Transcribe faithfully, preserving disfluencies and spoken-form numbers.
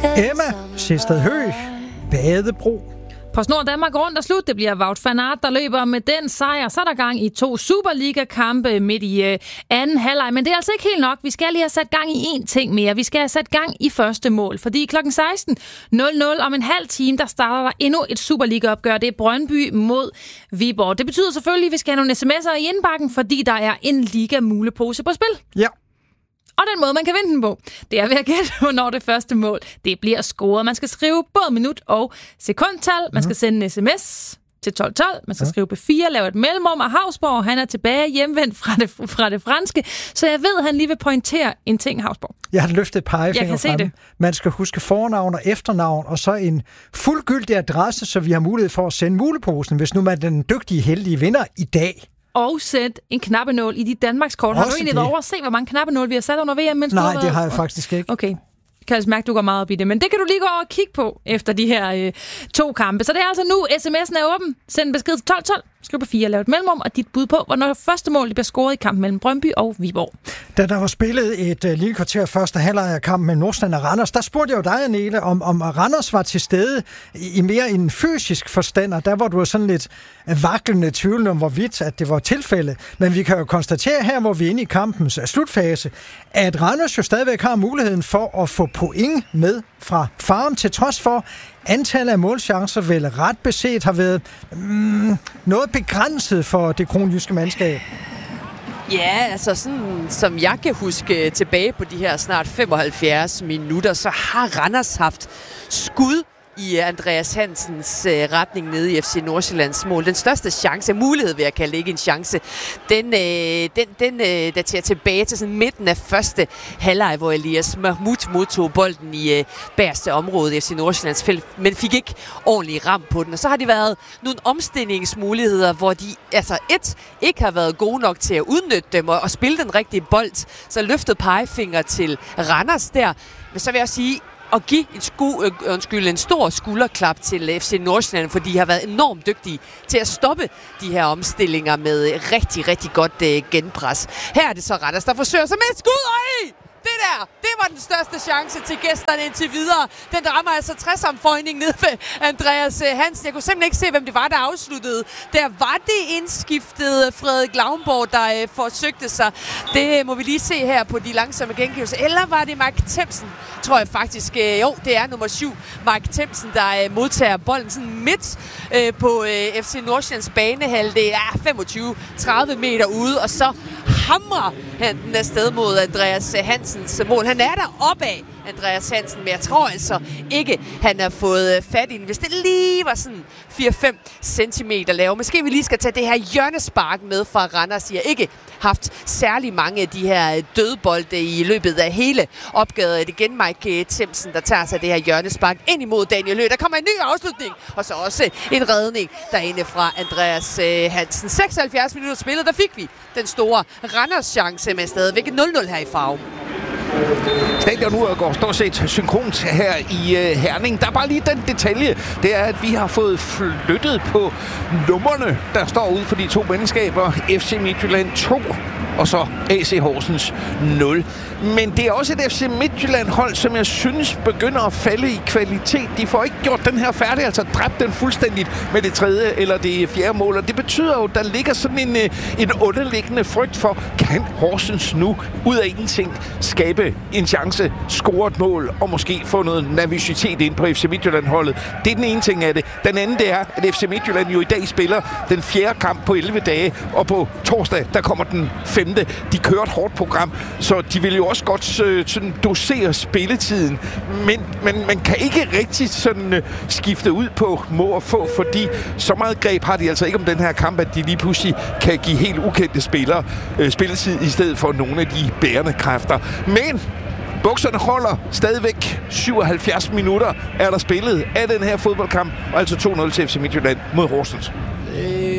Emma Sested Høgh, Badebro. På Snor Danmark rundt og slut. Det bliver Wout van Aert, der løber med den sejr. Så er der gang i to Superliga-kampe midt i øh, anden halvleg. Men det er altså ikke helt nok. Vi skal lige have sat gang i én ting mere. Vi skal have sat gang i første mål. Fordi klokken seksten nul nul om en halv time, der starter der endnu et Superliga-opgør. Det er Brøndby mod Viborg. Det betyder selvfølgelig, at vi skal have nogle sms'er i indbakken, fordi der er en liga-mulepose på spil. Ja. Og den måde, man kan vinde den på, det er ved at gætte, hvornår det første mål det bliver scoret. Man skal skrive både minut og sekundtal. Man skal sende en sms til tolv tolv. Man skal skrive P fire, lave et mellemrum, og Havsborg, han er tilbage hjemvendt fra det, fra det franske. Så jeg ved, at han lige vil pointere en ting, Havsborg. Jeg har løftet pegefinger frem. Det. Man skal huske fornavn og efternavn, og så en fuldgyldig adresse, så vi har mulighed for at sende muleposen, hvis nu man er den dygtige, heldige vinder i dag. Og sæt en knappenål i dit Danmarkskort. Har du egentlig været over at se, hvor mange knappenål vi har sat under V M? Mens Nej, du har... det har jeg faktisk ikke. Okay. Jeg kan altså mærke, at du går meget op i det. Men det kan du lige gå over og kigge på efter de her øh, to kampe. Så det er altså nu. sms'en er åben. Send en besked til tolv tolv. Skriv på fire, lav et mellemrum og dit bud på, hvornår første mål bliver scoret i kampen mellem Brøndby og Viborg. Da der var spillet et uh, lille kvarter første halvleg af kampen mellem Nordsjælland og Randers, der spurgte jeg jo dig, Annette, om, om Randers var til stede i, i mere en fysisk forstand, og der var du sådan lidt vaklende tvivl om, hvorvidt at det var tilfældet. Men vi kan jo konstatere her, hvor vi er inde i kampens slutfase, at Randers jo stadigvæk har muligheden for at få point med fra Farum, til trods for antallet af målchancer vel ret beset har været mm, noget begrænset for det kronjyske mandskab. Ja, altså sådan, som jeg kan huske tilbage på de her snart femoghalvfjerds minutter, så har Randers haft skud i Andreas Hansens øh, retning nede i F C Nordsjællands mål. Den største chance, mulighed vil jeg kalde ikke en chance, den, øh, den, den øh, daterer tilbage til sådan midten af første halvleg, hvor Elias Mahmoud modtog bolden i øh, bagerste område i F C Nordsjællands felt, men fik ikke ordentlig ram på den. Og så har de været nogle omstillingsmuligheder, hvor de altså et, ikke har været gode nok til at udnytte dem og, og spille den rigtige bold. Så løftet pegefinger til Randers der. Men så vil jeg sige, og give en, sku, øh, undskyld, en stor skulderklap til F C Nordsjælland, for de har været enormt dygtige til at stoppe de her omstillinger med rigtig, rigtig godt øh, genpres. Her er det så Randers, der forsøger sig med et skud, og det der, det var den største chance til gæsterne indtil videre. Den rammer altså tres-omføjning ned ved Andreas Hansen. Jeg kunne simpelthen ikke se, hvem det var, der afsluttede. Der var det indskiftet Frederik Lauenborg, der øh, forsøgte sig. Det må vi lige se her på de langsomme gengivelser. Eller var det Mark Themsen, tror jeg faktisk. Øh, jo, det er nummer syv, Mark Themsen, der øh, modtager bolden sådan midt øh, på øh, F C Nordsjællands banehal. Det er femogtyve til tredive meter ude, og så hamrer han den afsted mod Andreas Hansens mål. Han er der opad, Andreas Hansen, men jeg tror altså ikke, han har fået fat i den. Hvis det lige var sådan fire til fem centimeter lav. Måske vi lige skal tage det her hjørnespark med fra Randers. De har ikke haft særlig mange af de her dødbolde i løbet af hele opgaven. Det igen Mike Themsen, der tager sig det her hjørnespark ind imod Daniel Høgh. Der kommer en ny afslutning, og så også en redning derinde fra Andreas Hansen. seksoghalvfjerds minutter spillet, der fik vi den store Randers chance med stadigvæk nul nul her i Farum. Stadion nu går stort set synkront her i uh, Herning. Der er bare lige den detalje, det er, at vi har fået flyttet på numrene, der står ude for de to mandskaber. F C Midtjylland to, og så A C Horsens nul. Men det er også et F C Midtjylland-hold, som jeg synes begynder at falde i kvalitet. De får ikke gjort den her færdig, altså dræbt den fuldstændigt med det tredje eller det fjerde mål. Og det betyder jo, at der ligger sådan en, en underliggende frygt for, kan Horsens nu ud af ingenting skabe en chance, score et mål og måske få noget nervøsitet ind på F C Midtjylland-holdet. Det er den ene ting af det. Den anden det er, at F C Midtjylland jo i dag spiller den fjerde kamp på elleve dage, og på torsdag, der kommer den femte. De kører et hårdt program, så de vil jo også godt øh, sådan dosere spilletiden, men, men man kan ikke rigtig sådan øh, skifte ud på må og få, fordi så meget greb har de altså ikke om den her kamp, at de lige pludselig kan give helt ukendte spillere øh, spilletid i stedet for nogle af de bærende kræfter. Men bukserne holder stadigvæk. syvoghalvfjerds minutter er der spillet af den her fodboldkamp, og altså to nul til F C Midtjylland mod Horsens.